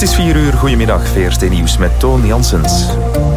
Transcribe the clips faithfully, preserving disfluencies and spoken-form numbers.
is vier uur, goedemiddag, V R T Nieuws met Toon Janssens.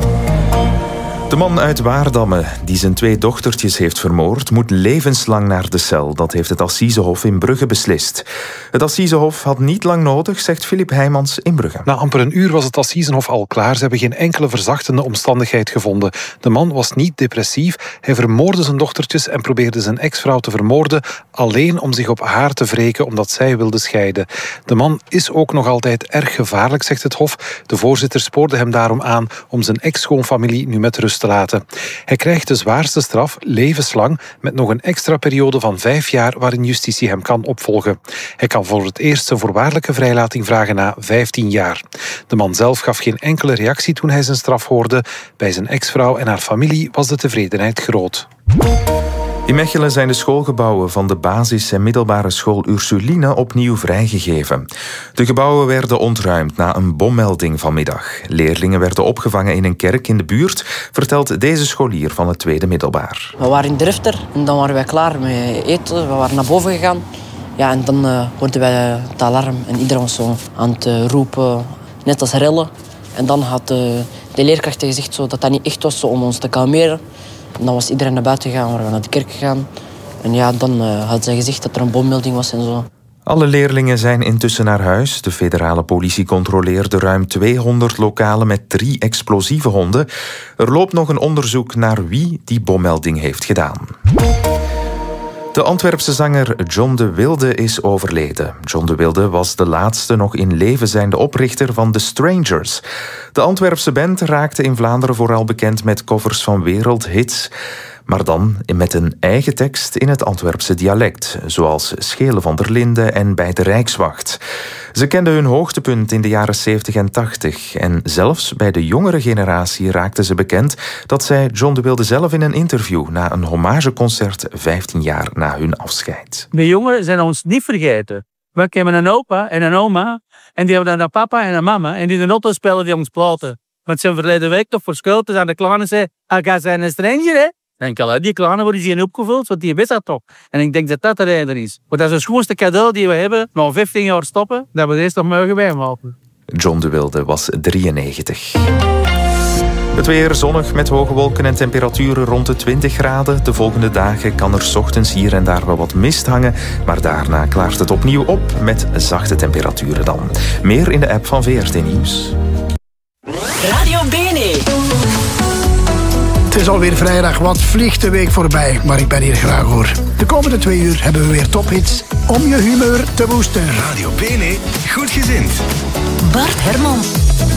De man uit Waardamme, die zijn twee dochtertjes heeft vermoord, moet levenslang naar de cel. Dat heeft het Assisehof in Brugge beslist. Het Assisehof had niet lang nodig, zegt Filip Heijmans in Brugge. Na amper een uur was het Assisehof al klaar. Ze hebben geen enkele verzachtende omstandigheid gevonden. De man was niet depressief. Hij vermoordde zijn dochtertjes en probeerde zijn ex-vrouw te vermoorden, alleen om zich op haar te wreken omdat zij wilde scheiden. De man is ook nog altijd erg gevaarlijk, zegt het Hof. De voorzitter spoorde hem daarom aan om zijn ex-schoonfamilie nu met rust te laten. Hij krijgt de zwaarste straf, levenslang, met nog een extra periode van vijf jaar waarin justitie hem kan opvolgen. Hij kan voor het eerst zijn voorwaardelijke vrijlating vragen na vijftien jaar. De man zelf gaf geen enkele reactie toen hij zijn straf hoorde. Bij zijn ex-vrouw en haar familie was de tevredenheid groot. In Mechelen zijn de schoolgebouwen van de basis- en middelbare school Ursuline opnieuw vrijgegeven. De gebouwen werden ontruimd na een bommelding vanmiddag. Leerlingen werden opgevangen in een kerk in de buurt, vertelt deze scholier van het tweede middelbaar. We waren in Drifter en dan waren wij klaar met eten. We waren naar boven gegaan. Ja, en dan uh, hoorden wij het alarm en iedereen was zo aan het uh, roepen, net als rellen. En dan had uh, de leerkracht gezegd zo, dat dat niet echt was zo, om ons te kalmeren. En dan was iedereen naar buiten gegaan, waren we naar de kerk gegaan. En ja, dan uh, had zij gezegd dat er een bommelding was en zo. Alle leerlingen zijn intussen naar huis. De federale politie controleerde ruim tweehonderd lokalen met drie explosieve honden. Er loopt nog een onderzoek naar wie die bommelding heeft gedaan. De Antwerpse zanger John de Wilde is overleden. John de Wilde was de laatste nog in leven zijnde oprichter van The Strangers. De Antwerpse band raakte in Vlaanderen vooral bekend met covers van wereldhits, maar dan met een eigen tekst in het Antwerpse dialect, zoals Schele van der Linden en Bij de Rijkswacht. Ze kenden hun hoogtepunt in de jaren zeventig en tachtig en zelfs bij de jongere generatie raakten ze bekend. Dat zei John de Wilde zelf in een interview na een hommageconcert vijftien jaar na hun afscheid. Mijn jongeren zijn ons niet vergeten. We hebben een opa en een oma en die hebben dan een papa en een mama en die de auto spelen die ons platen. Want ze verleden week toch voor school, dus aan de kleine zei, ah, ga zijn een stranger, hè? En ik al die kleine worden hier opgevuld, want die wist dat toch. En ik denk dat dat de reden is. Want dat is het schoonste cadeau die we hebben, na vijftien jaar stoppen, dat we deze nog mogen bijmaken. John de Wilde was drieënnegentig. Het weer zonnig met hoge wolken en temperaturen rond de twintig graden. De volgende dagen kan er 's ochtends hier en daar wel wat mist hangen, maar daarna klaart het opnieuw op met zachte temperaturen dan. Meer in de app van V R T Nieuws. Radio B N E. Het is alweer vrijdag, wat vliegt de week voorbij, maar ik ben hier graag hoor. De komende twee uur hebben we weer tophits om je humeur te boosten. Radio B N E, goed gezind. Bart Hermans.